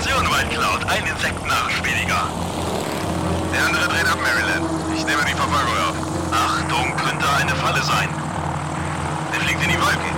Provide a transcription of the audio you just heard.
Station, White Cloud. Ein Insektenarsch weniger. Der andere dreht ab, Maryland. Ich nehme die Verfolgung auf. Achtung, könnte eine Falle sein. Der fliegt in die Wolken.